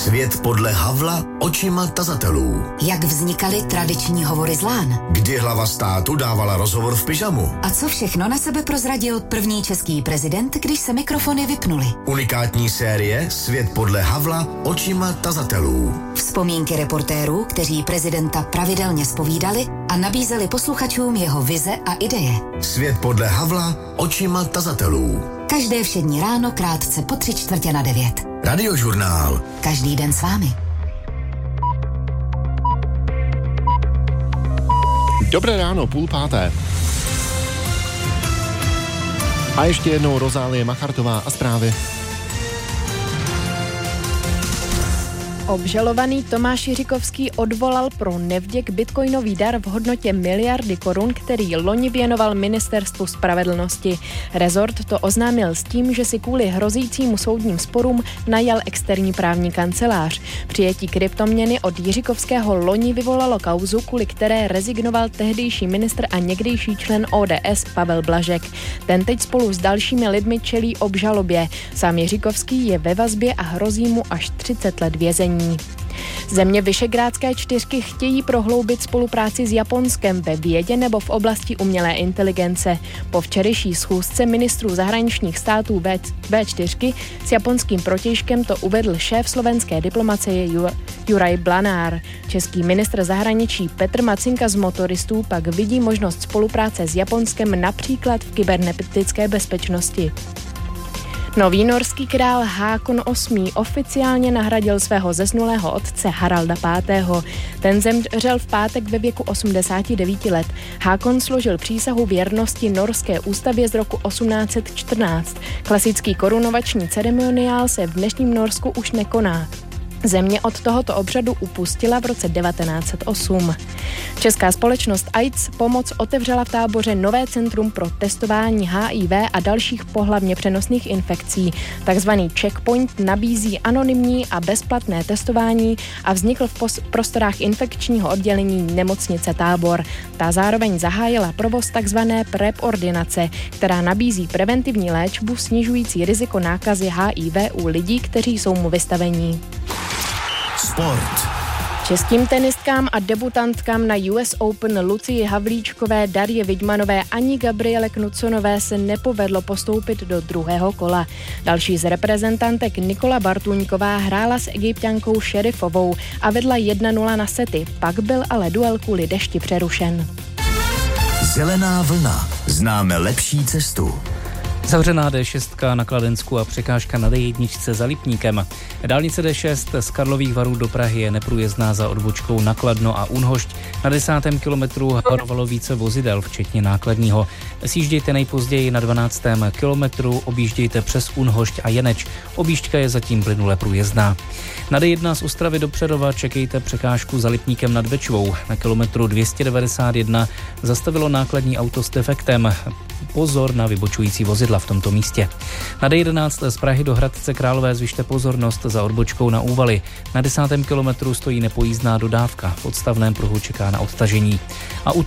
Svět podle Havla očima tazatelů. Jak vznikaly tradiční hovory z lán? Kdy hlava státu dávala rozhovor v pyžamu? A co všechno na sebe prozradil první český prezident, když se mikrofony vypnuly? Unikátní série Svět podle Havla očima tazatelů. Vzpomínky reportérů, kteří prezidenta pravidelně zpovídali a nabízeli posluchačům jeho vize a ideje. Svět podle Havla očima tazatelů. Každé všední ráno krátce po 8:45. Radiožurnál. Každý den s vámi. Dobré ráno, 4:30. A ještě jednou Rozálie Machartová a zprávy. Obžalovaný Tomáš Jiříkovský odvolal pro nevděk bitcoinový dar v hodnotě 1 miliardy korun, který loni věnoval Ministerstvu spravedlnosti. Rezort to oznámil s tím, že si kvůli hrozícímu soudním sporům najal externí právní kancelář. Přijetí kryptoměny od Jiříkovského loni vyvolalo kauzu, kvůli které rezignoval tehdejší ministr a někdejší člen ODS Pavel Blažek. Ten teď spolu s dalšími lidmi čelí obžalobě. Sám Jiříkovský je ve vazbě a hrozí mu až 30 let vězení. Země Visegrádské čtyřky chtějí prohloubit spolupráci s Japonskem ve vědě nebo v oblasti umělé inteligence. Po včerejší schůzce ministrů zahraničních států V4 s japonským protějškem to uvedl šéf slovenské diplomacie Juraj Blanár. Český ministr zahraničí Petr Macinka z Motoristů pak vidí možnost spolupráce s Japonskem například v kybernetické bezpečnosti. Nový norský král Hákon VIII. Oficiálně nahradil svého zesnulého otce Haralda V. Ten zemřel v pátek ve věku 89 let. Hákon složil přísahu věrnosti norské ústavě z roku 1814. Klasický korunovační ceremoniál se v dnešním Norsku už nekoná. Země od tohoto obřadu upustila v roce 1908. Česká společnost AIDS Pomoc otevřela v Táboře nové centrum pro testování HIV a dalších pohlavně přenosných infekcí. Takzvaný checkpoint nabízí anonymní a bezplatné testování a vznikl v prostorách infekčního oddělení nemocnice Tábor. Ta zároveň zahájila provoz takzvané PrEP ordinace, která nabízí preventivní léčbu snižující riziko nákazy HIV u lidí, kteří jsou mu vystavení. Sport. Českým tenistkám a debutantkám na US Open Lucii Havlíčkové, Darje Vidmanové ani Gabriele Knutsonové se nepovedlo postoupit do druhého kola. Další z reprezentantek Nikola Bartuňková hrála s Egypťankou Šerifovou a vedla 1-0 na sety, pak byl ale duel kvůli dešti přerušen. Zelená vlna. Známe lepší cestu. Zavřená D6 na Kladensku a překážka na D1 za Lipníkem. Dálnice D6 z Karlových Varů do Prahy je neprůjezdná za odbočkou na Kladno a Unhošť. Na 10. kilometru varovalo více vozidel, včetně nákladního. Sjíždějte nejpozději na 12. kilometru, objíždějte přes Unhošť a Jeneč. Objížďka je zatím plynule průjezdná. Na D1 z Ostravy do Přerova čekejte překážku za Lipníkem nad Bečvou. Na kilometru 291 zastavilo nákladní auto s defektem. Pozor na vybočující vozidla v tomto místě. Na D11 z Prahy do Hradce Králové zvyšte pozornost za odbočkou na Úvaly. Na 10. kilometru stojí nepojízdná dodávka. V odstavném pruhu čeká na odtažení. A u